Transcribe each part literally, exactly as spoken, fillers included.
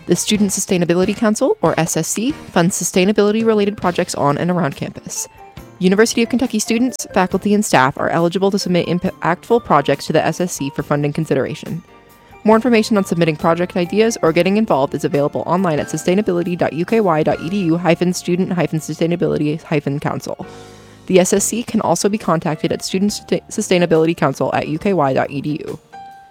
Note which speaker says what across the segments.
Speaker 1: The Student Sustainability Council, or S S C, funds sustainability-related projects on and around campus. University of Kentucky students, faculty, and staff are eligible to submit impactful projects to the S S C for funding consideration. More information on submitting project ideas or getting involved is available online at sustainability dot u k y dot e d u dash student dash sustainability dash council. The S S C can also be contacted at Student Sustainability Council at u k y dot e d u.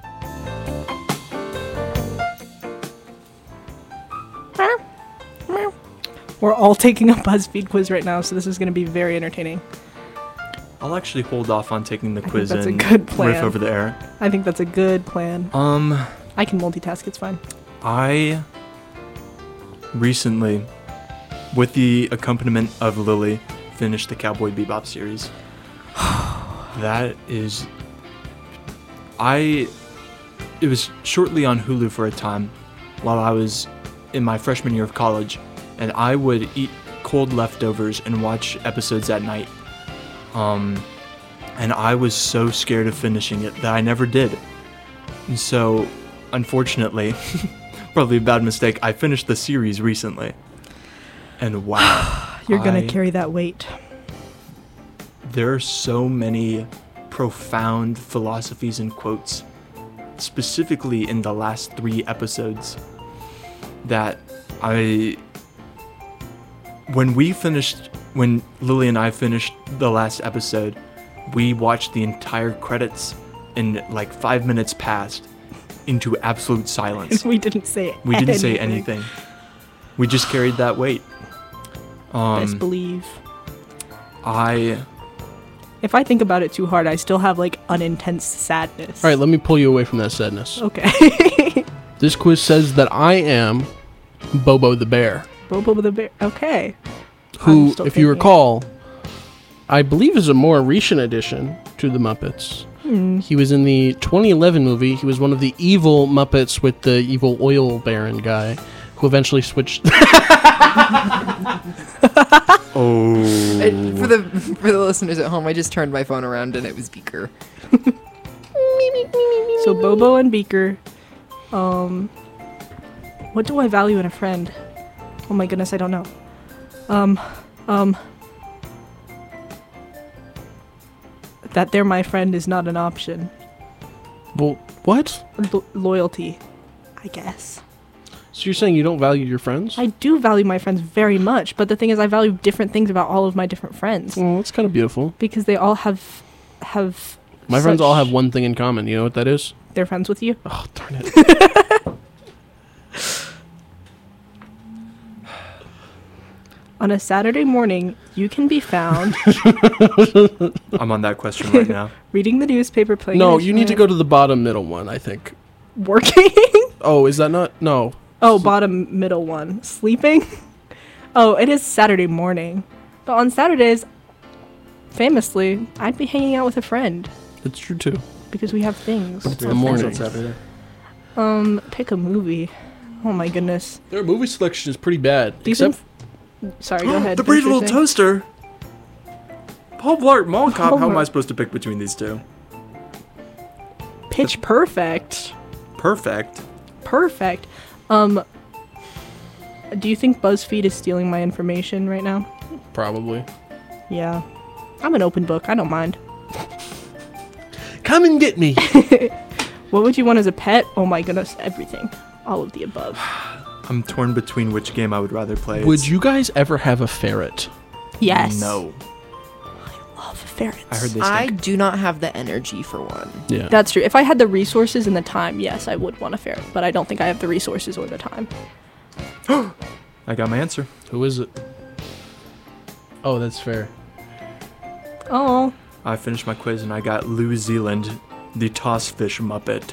Speaker 2: We're all taking a BuzzFeed quiz right now, so this is going to be very entertaining.
Speaker 3: I'll actually hold off on taking the
Speaker 2: I
Speaker 3: quiz
Speaker 2: think that's
Speaker 3: and
Speaker 2: a good plan.
Speaker 3: riff over the air.
Speaker 2: I think that's a good plan.
Speaker 3: Um,
Speaker 2: I can multitask, it's fine.
Speaker 3: I recently, with the accompaniment of Lily, finished the Cowboy Bebop series. That is... I... It was shortly on Hulu for a time while I was in my freshman year of college, and I would eat cold leftovers and watch episodes at night. Um, and I was so scared of finishing it that I never did. And so, unfortunately, probably a bad mistake, I finished the series recently. And wow.
Speaker 2: You're going
Speaker 3: I-
Speaker 2: to carry that weight.
Speaker 3: There are so many profound philosophies and quotes, specifically in the last three episodes, that I... When we finished... When Lily and I finished the last episode, we watched the entire credits in like five minutes past into absolute silence.
Speaker 2: We didn't say
Speaker 3: We didn't
Speaker 2: anything.
Speaker 3: say anything. We just carried that weight. Um,
Speaker 2: Best believe.
Speaker 3: I...
Speaker 2: If I think about it too hard, I still have like an intense sadness.
Speaker 4: All right, let me pull you away from that sadness.
Speaker 2: Okay.
Speaker 4: This quiz says that I am Bobo the Bear,
Speaker 2: Bobo the Bear. Okay.
Speaker 4: who,
Speaker 2: I'm still
Speaker 4: if you
Speaker 2: thinking.
Speaker 4: recall, I believe is a more recent addition to the Muppets.
Speaker 2: Hmm.
Speaker 4: He was in the twenty eleven movie. He was one of the evil Muppets with the evil oil baron guy, who eventually switched.
Speaker 3: Oh.
Speaker 1: Uh, for the for the listeners at home, I just turned my phone around and it was Beaker.
Speaker 2: So Bobo and Beaker. Um, what do I value in a friend? Oh my goodness, I don't know. Um, um, that they're my friend is not an option.
Speaker 4: Well, what?
Speaker 2: Lo- loyalty, I guess.
Speaker 4: So you're saying you don't value your friends?
Speaker 2: I do value my friends very much, but the thing is, I value different things about all of my different friends
Speaker 4: Well, that's kind of beautiful.
Speaker 2: because they all have have.
Speaker 4: My friends all
Speaker 2: such-
Speaker 4: have one thing in common. You know what that is?
Speaker 2: They're friends with you.
Speaker 4: Oh, darn it.
Speaker 2: On a Saturday morning, you can be found
Speaker 3: I'm on that question right now.
Speaker 2: reading the newspaper, playing.
Speaker 4: No,
Speaker 2: an
Speaker 4: you need to
Speaker 2: instrument,
Speaker 4: go to the bottom middle one, I think.
Speaker 2: working.
Speaker 4: Oh, is that not? No.
Speaker 2: Oh, bottom middle one. Sleeping? Oh, it is Saturday morning. But on Saturdays, famously, I'd be hanging out with a friend
Speaker 4: It's true, too.
Speaker 2: because we have things.
Speaker 4: the morning.
Speaker 3: Saturday.
Speaker 2: Um, pick a movie. Oh my goodness.
Speaker 4: Their movie selection is pretty bad.
Speaker 2: Decent.
Speaker 4: Except
Speaker 2: Sorry, go ahead.
Speaker 3: The
Speaker 2: finish
Speaker 3: Brave
Speaker 2: your
Speaker 3: Little
Speaker 2: thing.
Speaker 3: Toaster. Paul Blart Mall Cop.
Speaker 2: Paul
Speaker 3: How am I
Speaker 2: Blart.
Speaker 3: supposed to pick between these two?
Speaker 2: Pitch Perfect.
Speaker 3: Perfect.
Speaker 2: Perfect. Um, do you think BuzzFeed is stealing my information right now?
Speaker 4: probably.
Speaker 2: Yeah. I'm an open book. I don't mind.
Speaker 4: Come and get me.
Speaker 2: What would you want as a pet? Oh my goodness, everything. All of the above.
Speaker 3: I'm torn between which game I would rather play.
Speaker 4: Would
Speaker 3: It's-
Speaker 4: you guys ever have a ferret?
Speaker 2: Yes.
Speaker 3: No.
Speaker 2: Love ferrets.
Speaker 3: I heard they
Speaker 1: I
Speaker 3: stink.
Speaker 1: do not have the energy for one.
Speaker 4: Yeah.
Speaker 2: That's true. If I had the resources and the time, yes, I would want a ferret. But I don't think I have the resources or the time.
Speaker 3: I got my answer.
Speaker 4: Who is it? Oh, that's fair.
Speaker 2: Oh.
Speaker 3: I finished my quiz and I got New Zealand, the Tossfish Muppet.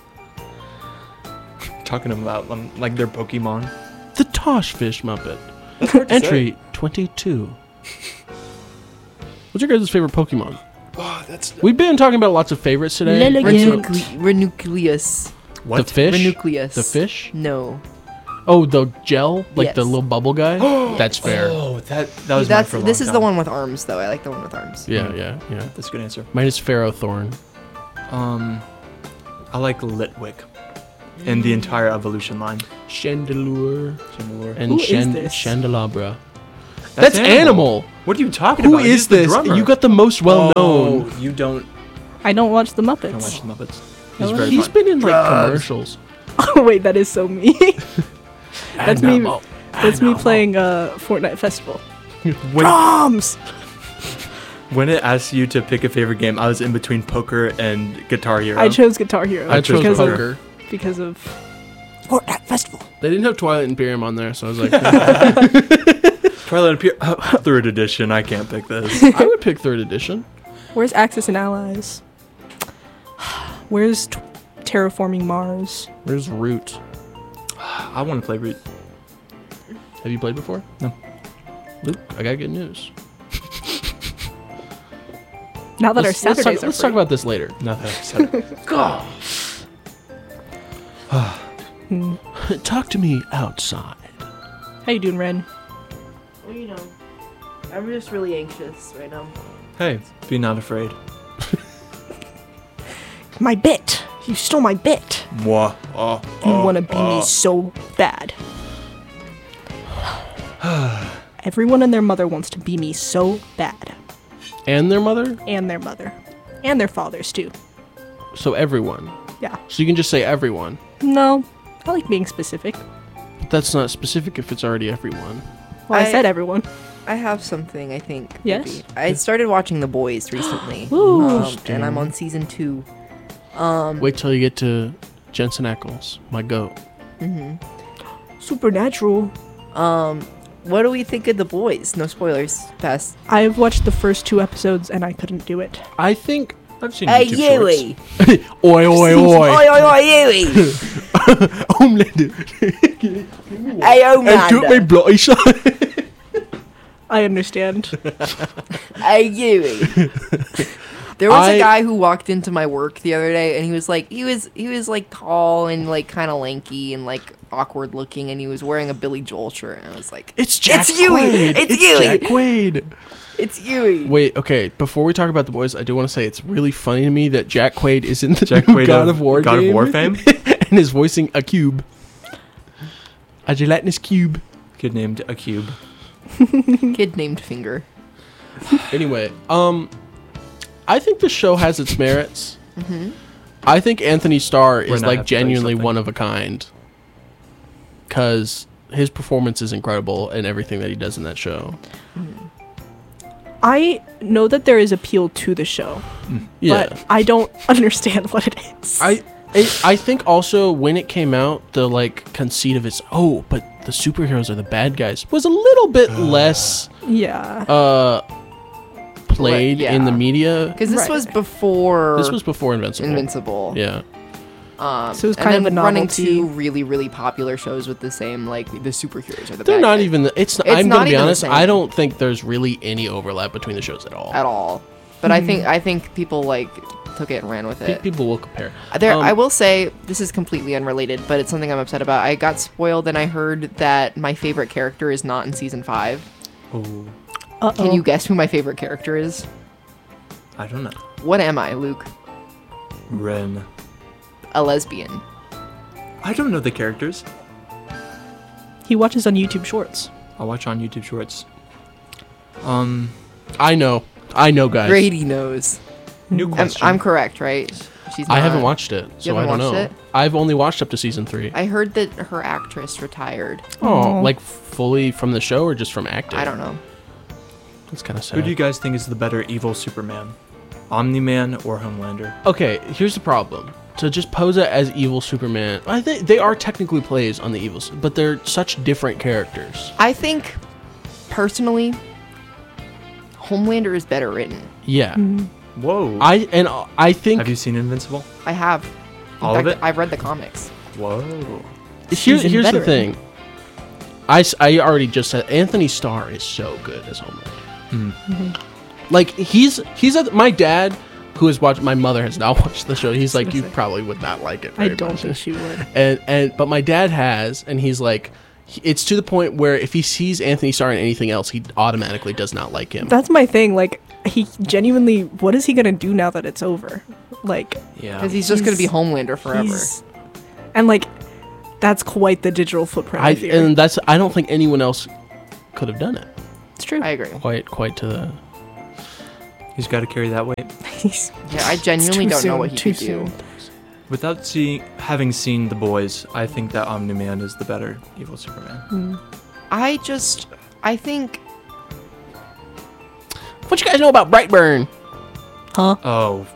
Speaker 3: Talking about um, like their Pokemon.
Speaker 4: The Toshfish Muppet.
Speaker 3: That's hard to
Speaker 4: Entry
Speaker 3: say.
Speaker 4: twenty-two. What's your guys' favorite Pokemon?
Speaker 3: Oh, that's
Speaker 4: We've been talking about lots of favorites today.
Speaker 2: Lilligant.
Speaker 1: Renucle- Renucleus.
Speaker 3: what?
Speaker 4: The fish?
Speaker 1: Renucleus.
Speaker 4: The fish?
Speaker 1: No.
Speaker 4: Oh, the gel? Like the
Speaker 1: Yes.
Speaker 4: little bubble guy? That's fair.
Speaker 3: Oh, that that was
Speaker 1: That's
Speaker 3: mine for a long
Speaker 1: this is the
Speaker 3: time.
Speaker 1: one with arms though. I like the one with arms.
Speaker 4: Yeah, yeah, yeah.
Speaker 3: That's a good answer.
Speaker 4: Mine is Ferrothorn.
Speaker 3: Um, I like Litwick. in the entire Evolution line.
Speaker 4: Chandelure
Speaker 3: Chandelure.
Speaker 4: and
Speaker 2: Who is
Speaker 4: Chand-
Speaker 2: this?
Speaker 4: Chandelabra. That's, animal.
Speaker 3: What are you talking
Speaker 4: Who
Speaker 3: about?
Speaker 4: is
Speaker 3: He's the
Speaker 4: this?
Speaker 3: drummer.
Speaker 4: You got the most well known.
Speaker 3: Oh, you don't,
Speaker 2: I don't watch the Muppets.
Speaker 3: don't watch the Muppets. He's
Speaker 2: Hello?
Speaker 3: very
Speaker 4: He's
Speaker 3: fun.
Speaker 4: been in like
Speaker 3: Drugs.
Speaker 4: commercials.
Speaker 2: Oh wait, that is so me. That's me.
Speaker 4: Animal.
Speaker 2: That's me
Speaker 4: Animal.
Speaker 2: playing a Fortnite festival.
Speaker 3: When,
Speaker 2: Drums.
Speaker 3: when it asked you to pick a favorite game, I was in between poker and Guitar Hero.
Speaker 2: I chose Guitar Hero.
Speaker 4: I chose
Speaker 2: because
Speaker 4: poker.
Speaker 2: Of, because of Fortnite festival.
Speaker 4: They didn't have Twilight Imperium on there, so I was like,
Speaker 3: Twilight Imperium, uh, third edition. I can't pick this.
Speaker 4: I would pick third edition.
Speaker 2: Where's Axis and Allies? Where's t- Terraforming Mars?
Speaker 4: Where's Root?
Speaker 3: I want to play Root.
Speaker 4: Have you played before?
Speaker 3: No.
Speaker 4: Luke, I got good news.
Speaker 2: Now that
Speaker 4: let's,
Speaker 2: our
Speaker 4: let's,
Speaker 2: Saturdays
Speaker 4: talk,
Speaker 2: are
Speaker 4: let's
Speaker 2: free.
Speaker 4: talk about this later.
Speaker 3: Not that I've said it.
Speaker 4: God.
Speaker 2: Hmm.
Speaker 4: Talk to me outside.
Speaker 2: How you doing, Ren?
Speaker 1: Well, you know, I'm just really anxious right now.
Speaker 3: Hey, be not afraid.
Speaker 2: My bit. You stole my bit.
Speaker 3: Mwah. Oh,
Speaker 2: You
Speaker 3: oh,
Speaker 2: want to be
Speaker 3: oh.
Speaker 2: me so bad. Everyone and their mother wants to be me so bad.
Speaker 4: And their mother?
Speaker 2: And their mother. And their fathers, too.
Speaker 4: So everyone.
Speaker 2: Yeah.
Speaker 4: So you can just say everyone.
Speaker 2: No. I like being specific.
Speaker 4: But that's not specific if it's already everyone.
Speaker 2: Well, I,
Speaker 1: I-
Speaker 2: said everyone.
Speaker 1: I have something, I think.
Speaker 2: Yes?
Speaker 1: maybe. I started watching The Boys recently.
Speaker 2: Ooh.
Speaker 1: um, and I'm on season two. Um,
Speaker 4: Wait till you get to Jensen Ackles, my goat.
Speaker 2: Supernatural.
Speaker 1: um, what do we think of The Boys? No spoilers. Past.
Speaker 2: I've watched the first two episodes and I couldn't do it.
Speaker 4: I think.
Speaker 3: I've seen
Speaker 1: Hey,
Speaker 3: YouTube shorts.
Speaker 1: Yui!
Speaker 4: Oi, oi,
Speaker 1: Oi,
Speaker 4: oi.
Speaker 1: oi, oi, Yui!
Speaker 4: Homelander.
Speaker 1: Hey, oh,
Speaker 4: And took me
Speaker 1: man!
Speaker 4: bloody shot.
Speaker 2: I understand.
Speaker 1: Hey, Yui! There was
Speaker 4: I-
Speaker 1: a guy who walked into my work the other day, and he was like, he was, he was like tall and like kind of lanky and like awkward looking, and he was wearing a Billy Joel shirt, and I was like,
Speaker 4: It's Jack
Speaker 1: It's Yui!
Speaker 4: Quaid.
Speaker 1: It's Yui!
Speaker 4: Jack Quaid.
Speaker 1: it's Yui!
Speaker 4: Wait, okay. Before we talk about The Boys, I do want to say it's really funny to me that Jack Quaid is in the
Speaker 3: Jack
Speaker 4: new
Speaker 3: Quaid
Speaker 4: God
Speaker 3: of
Speaker 4: of War
Speaker 3: God
Speaker 4: game
Speaker 3: of War fame.
Speaker 4: and is voicing a cube. A gelatinous cube.
Speaker 3: Kid named a cube.
Speaker 1: Kid named Finger.
Speaker 4: Anyway, um, I think the show has its merits.
Speaker 1: Mm-hmm.
Speaker 4: I think Anthony Starr
Speaker 3: We're
Speaker 4: is
Speaker 3: not
Speaker 4: like
Speaker 3: have to tell you
Speaker 4: genuinely
Speaker 3: something.
Speaker 4: one of a kind. Because his performance is incredible and everything that he does in that show.
Speaker 2: I know that there is appeal to the show,
Speaker 4: Yeah.
Speaker 2: but I don't understand what it is.
Speaker 4: I, I I think also when it came out, the like conceit of it's oh, but the superheroes are the bad guys was a little bit less
Speaker 2: yeah.
Speaker 4: uh played
Speaker 1: Right,
Speaker 4: in the
Speaker 1: yeah.
Speaker 4: media.
Speaker 1: Because this
Speaker 2: Right.
Speaker 1: was before
Speaker 4: This was before Invincible.
Speaker 1: Invincible.
Speaker 4: Yeah.
Speaker 1: Um,
Speaker 2: So it was
Speaker 1: and
Speaker 2: kind of
Speaker 1: then
Speaker 2: a
Speaker 1: running
Speaker 2: novelty.
Speaker 1: two really, really popular shows with the same, like, the superheroes are the
Speaker 4: They're
Speaker 1: bad
Speaker 4: not
Speaker 1: guys
Speaker 4: even the, it's,
Speaker 1: It's
Speaker 4: I'm
Speaker 1: not
Speaker 4: going to be
Speaker 1: even the
Speaker 4: honest,
Speaker 1: same.
Speaker 4: I don't think there's really any overlap between the shows at all.
Speaker 1: at all. But I think I think people, like, took it and ran with
Speaker 4: Pe-
Speaker 1: it.
Speaker 4: People will compare.
Speaker 1: There,
Speaker 4: Um,
Speaker 1: I will say, this is completely unrelated, but it's something I'm upset about. I got spoiled and I heard that my favorite character is not in season five.
Speaker 3: Oh,
Speaker 2: Uh-oh.
Speaker 1: Can you guess who my favorite character is?
Speaker 3: I don't know.
Speaker 1: What am I, Luke?
Speaker 3: Ren.
Speaker 1: A lesbian.
Speaker 3: I don't know the characters.
Speaker 2: He watches on YouTube Shorts.
Speaker 3: I watch on YouTube Shorts. Um,
Speaker 4: I know. I know, guys.
Speaker 1: Grady knows.
Speaker 3: new
Speaker 1: I'm,
Speaker 3: question.
Speaker 1: I'm correct, right? She's
Speaker 4: I
Speaker 1: not.
Speaker 4: haven't watched it, so I
Speaker 1: haven't
Speaker 4: don't
Speaker 1: watched
Speaker 4: know.
Speaker 1: it?
Speaker 4: I've only watched up to season three.
Speaker 1: I heard that her actress retired.
Speaker 4: Oh,
Speaker 2: Aw.
Speaker 4: like fully from the show or just from acting?
Speaker 1: I don't know.
Speaker 4: That's kind of sad.
Speaker 3: Who do you guys think is the better evil Superman? Omni-Man or Homelander?
Speaker 4: Okay, here's the problem. To just pose it as evil Superman, I think they are technically plays on the evils, but they're such different characters.
Speaker 1: I think, personally, Homelander is better written.
Speaker 4: Yeah,
Speaker 3: Whoa.
Speaker 4: I and I think
Speaker 3: Have you seen Invincible?
Speaker 1: I have. In
Speaker 3: All of
Speaker 1: fact,
Speaker 3: it?
Speaker 1: I've read the comics.
Speaker 3: Whoa.
Speaker 4: here,
Speaker 2: Seasoned
Speaker 4: here's the
Speaker 2: veteran.
Speaker 4: thing. I, s- I already just said Anthony Starr is so good as Homelander.
Speaker 3: Hmm.
Speaker 4: Like he's he's a, my dad who has watched. My mother has not watched the show. He's like, you probably would not like it.
Speaker 2: I
Speaker 4: very
Speaker 2: don't
Speaker 4: much."
Speaker 2: think she would.
Speaker 4: and and but my dad has, and he's like, he- it's to the point where if he sees Anthony Starr in anything else, he automatically does not like him.
Speaker 2: That's my thing. Like, he genuinely, what is he gonna do now that it's over? Like,
Speaker 3: Yeah.
Speaker 1: Because he's just going to be
Speaker 2: He's-
Speaker 1: Homelander forever.
Speaker 2: he's And like, that's quite the digital footprint.
Speaker 4: I
Speaker 2: I fear.
Speaker 4: and that's I don't think anyone else could have done it.
Speaker 2: It's true.
Speaker 1: I agree.
Speaker 4: Quite quite to the.
Speaker 3: He's got to carry that weight.
Speaker 1: Yeah, I genuinely
Speaker 2: too
Speaker 1: don't know
Speaker 2: soon,
Speaker 1: what he
Speaker 2: too
Speaker 1: could do.
Speaker 2: soon.
Speaker 3: Without seeing, having seen The Boys, I think that Omni-Man is the better evil Superman.
Speaker 2: Mm.
Speaker 1: I just, I think,
Speaker 4: What you guys know about Brightburn?
Speaker 2: Huh?
Speaker 3: Oh,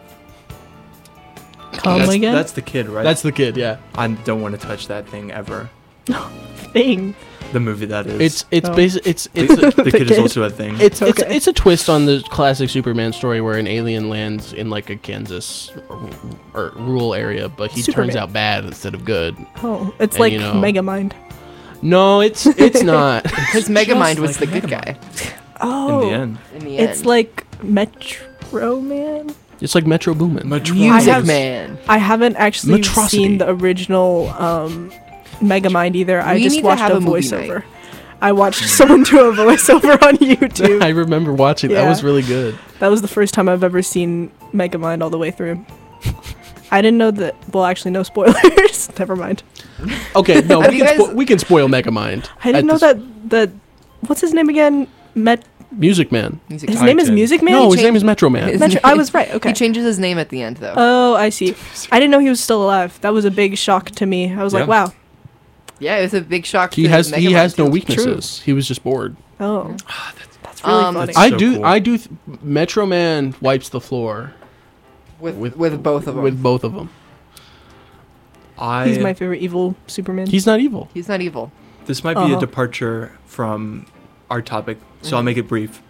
Speaker 2: Come
Speaker 3: that's,
Speaker 2: again?
Speaker 3: that's the kid, right?
Speaker 4: That's the kid. Yeah.
Speaker 3: I don't want to touch that thing ever.
Speaker 2: thing.
Speaker 3: The movie that is.
Speaker 4: It's it's
Speaker 2: Oh.
Speaker 4: basic. It's it's a,
Speaker 3: the, the kid is
Speaker 2: kid.
Speaker 3: also a thing.
Speaker 4: it's it's
Speaker 2: Okay.
Speaker 4: it's a twist on the classic Superman story where an alien lands in like a Kansas or, or rural area, but he
Speaker 2: Superman.
Speaker 4: turns out bad instead of good.
Speaker 2: Oh, it's
Speaker 4: And,
Speaker 2: like
Speaker 4: you know-
Speaker 2: Megamind.
Speaker 4: No, it's it's not.
Speaker 1: because Megamind
Speaker 3: just
Speaker 1: was
Speaker 3: like
Speaker 1: the good
Speaker 3: Megamind.
Speaker 1: guy
Speaker 2: Oh,
Speaker 3: in the end.
Speaker 1: in the end.
Speaker 2: it's like Metro Man.
Speaker 4: It's like Metro Boomin.
Speaker 3: Much
Speaker 1: Music
Speaker 2: I have-
Speaker 1: Man.
Speaker 2: I haven't actually
Speaker 4: Metrocity.
Speaker 2: seen the original um, Megamind either. I
Speaker 1: We
Speaker 2: just
Speaker 1: need to
Speaker 2: watched
Speaker 1: have
Speaker 2: a
Speaker 1: a movie
Speaker 2: voiceover. I watched someone do a voiceover on YouTube.
Speaker 4: I remember watching. That
Speaker 2: Yeah.
Speaker 4: was really good.
Speaker 2: That was the first time I've ever seen Megamind all the way through. I didn't know that. Well, actually, no spoilers. Never mind.
Speaker 4: Okay, no,
Speaker 1: Have
Speaker 4: we
Speaker 1: you
Speaker 4: can,
Speaker 1: guys-
Speaker 4: spo- we can spoil Megamind.
Speaker 2: I didn't
Speaker 4: at
Speaker 2: know
Speaker 4: this-
Speaker 2: that. That what's his name again? Met.
Speaker 4: Music Man.
Speaker 1: Music
Speaker 2: His
Speaker 1: Man.
Speaker 2: name is
Speaker 3: Titan.
Speaker 2: Music Man.
Speaker 4: No, his
Speaker 1: changed-
Speaker 4: name is Metro Man.
Speaker 1: his-
Speaker 2: Metro- I was right. Okay.
Speaker 1: He changes his name at the end, though.
Speaker 2: Oh, I see. I didn't know he was still alive. That was a big shock to me. I was like,
Speaker 3: Yeah.
Speaker 2: wow.
Speaker 1: yeah, it was a big shock.
Speaker 4: He
Speaker 1: to
Speaker 4: has he
Speaker 1: Megamind,
Speaker 4: has no
Speaker 1: too.
Speaker 4: weaknesses. He was just bored.
Speaker 2: Oh, that's really
Speaker 1: Um,
Speaker 2: funny.
Speaker 3: That's
Speaker 4: I
Speaker 3: so
Speaker 4: do
Speaker 3: cool.
Speaker 4: I do. Th- Metro Man wipes the floor
Speaker 1: with,
Speaker 4: with-
Speaker 1: with both of them.
Speaker 4: with both of them.
Speaker 3: I,
Speaker 2: He's my favorite evil Superman.
Speaker 4: He's not evil.
Speaker 1: He's not evil.
Speaker 3: This might be
Speaker 2: Uh-huh.
Speaker 3: a departure from our topic, so I'll make it brief.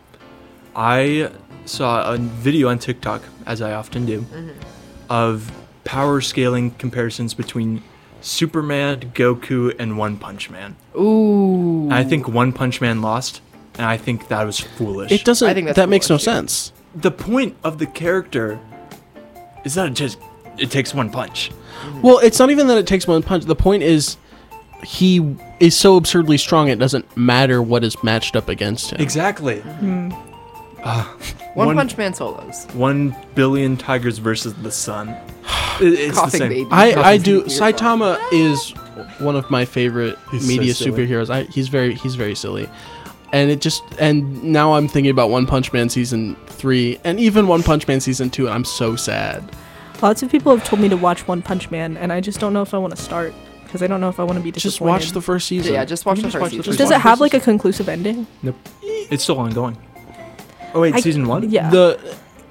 Speaker 3: I saw a video on TikTok, as I often do, of power scaling comparisons between Superman, Goku, and One Punch Man.
Speaker 1: Ooh.
Speaker 3: And I think One Punch Man lost, and I think that was foolish.
Speaker 4: It doesn't.
Speaker 1: I think that's
Speaker 4: that makes no
Speaker 1: foolish, yeah.
Speaker 4: sense.
Speaker 3: The point of the character is that it just it takes one punch.
Speaker 4: Well, it's not even that it takes one punch. The point is, he is so absurdly strong. It doesn't matter what is matched up against him.
Speaker 3: Exactly.
Speaker 2: Hmm.
Speaker 1: One,
Speaker 3: one-
Speaker 1: Punch Man solos.
Speaker 3: One billion tigers versus the sun. It- it's the
Speaker 1: Coughing
Speaker 3: same.
Speaker 1: baby.
Speaker 4: I, I
Speaker 1: Coughing
Speaker 4: do.
Speaker 1: baby.
Speaker 4: Saitama is one of my favorite
Speaker 3: He's so
Speaker 4: media
Speaker 3: silly.
Speaker 4: superheroes. I, he's very he's very silly, and it just and now I'm thinking about One Punch Man season three and even One Punch Man season two, and I'm so sad.
Speaker 2: Lots of people have told me to watch One Punch Man, and I just don't know if I want to start because I don't know if I want to be disappointed.
Speaker 4: Just watch the first season.
Speaker 1: Yeah, just watch
Speaker 4: You
Speaker 1: the
Speaker 4: can
Speaker 1: first
Speaker 4: watch
Speaker 1: season.
Speaker 2: Does
Speaker 3: watch
Speaker 2: it have
Speaker 3: the
Speaker 2: like a
Speaker 3: season.
Speaker 2: conclusive ending?
Speaker 3: Nope. It's still ongoing. Oh wait,
Speaker 2: I-
Speaker 3: season one.
Speaker 2: Yeah.
Speaker 4: The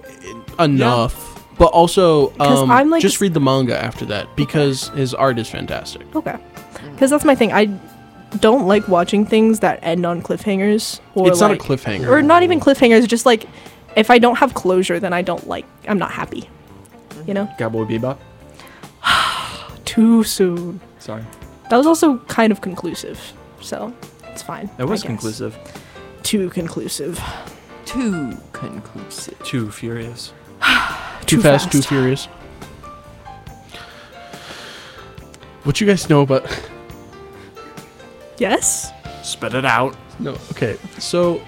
Speaker 4: enough, but also
Speaker 2: 'Cause
Speaker 4: um,
Speaker 2: I'm, like,
Speaker 4: just
Speaker 2: s-
Speaker 4: read the manga after that because his art is fantastic.
Speaker 2: Okay. Because that's my thing. I don't like watching things that end on cliffhangers. Or
Speaker 4: It's
Speaker 2: like,
Speaker 4: not a cliffhanger.
Speaker 2: Or not even cliffhangers. Just like if I don't have closure, then I don't like. I'm not happy. You know.
Speaker 3: Cowboy Bebop.
Speaker 2: Too soon.
Speaker 3: Sorry,
Speaker 2: That was also kind of conclusive, so it's fine.
Speaker 3: that was
Speaker 2: I guess.
Speaker 3: conclusive.
Speaker 2: Too conclusive.
Speaker 1: Too conclusive.
Speaker 3: Too furious.
Speaker 4: Too,
Speaker 2: Too
Speaker 4: fast, too
Speaker 2: fast.
Speaker 4: furious. What you guys know about?
Speaker 2: Yes.
Speaker 3: Spit it out.
Speaker 4: No. Okay. So,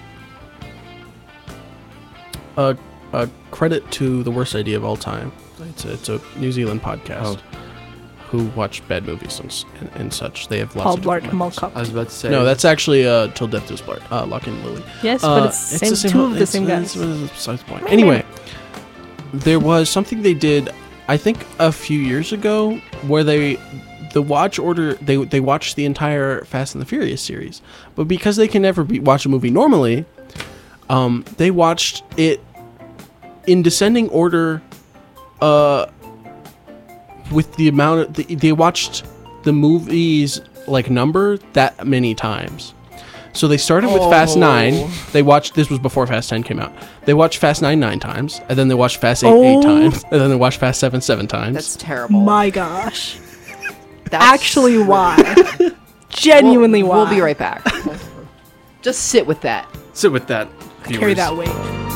Speaker 4: uh, uh, credit to the worst idea of all time. It's a, it's a New Zealand podcast
Speaker 3: Oh.
Speaker 4: who watch bad movies and, s- and, and such. They have lots
Speaker 2: Paul
Speaker 4: of
Speaker 2: Blart
Speaker 4: different methods.
Speaker 2: Mall
Speaker 3: I was about to say.
Speaker 4: No, that's actually uh, Till Death Do Us Part. Uh, Lock and Lily.
Speaker 2: Yes,
Speaker 4: Uh,
Speaker 2: but it's, same, two of the
Speaker 4: it's-
Speaker 2: same
Speaker 4: it's-
Speaker 2: guys.
Speaker 4: it's besides the point. Anyway, there was something they did, I think, a few years ago, where they, the watch order, they they watched the entire Fast and the Furious series, but because they can never be, watch a movie normally, um, they watched it in descending order, uh, with the amount of the, they watched the movies like number that many times. So they started with Fast
Speaker 1: Oh.
Speaker 4: nine. They watched. This was before Fast ten came out. They watched Fast nine nine times, and then they watched Fast eight
Speaker 2: Oh.
Speaker 4: eight times, and then they watched Fast seven seven times.
Speaker 1: That's terrible.
Speaker 2: My gosh.
Speaker 1: That's,
Speaker 2: Actually, why? Genuinely
Speaker 1: we'll,
Speaker 2: why?
Speaker 1: We'll be right back. Just sit with that.
Speaker 3: Sit with that.
Speaker 2: Carry
Speaker 3: viewers.
Speaker 2: that weight.